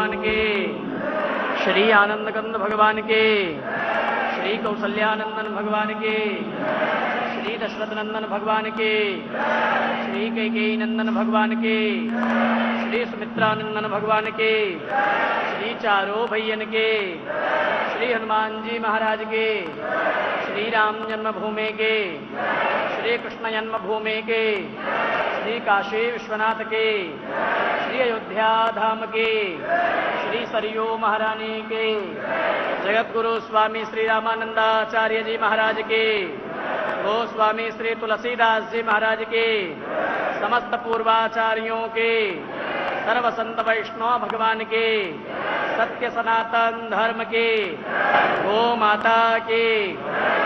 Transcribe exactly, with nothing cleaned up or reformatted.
भगवान के, श्री आनंद कंद भगवान के, श्री कौसल्यानंदन भगवान के, श्री दशरथ नंदन भगवान के, श्री कैकेयी नंदन भगवान के, श्री सुमित्रानंदन भगवान के, श्री चारों भैयन के, श्री हनुमान जी महाराज के, श्री राम जन्मभूमि के, श्री कृष्ण जन्मभूमि के, श्री काशी विश्वनाथ के, श्री अयोध्या धाम के, श्री सरयू महारानी के, जगत गुरु स्वामी श्री रामानंदाचार्य जी महाराज के, गोस्वामी श्री तुलसीदास जी महाराज के, समस्त पूर्वाचार्यों के, सर्व संत वैष्णव भगवान के, सत्य सनातन धर्म के, गो माता के,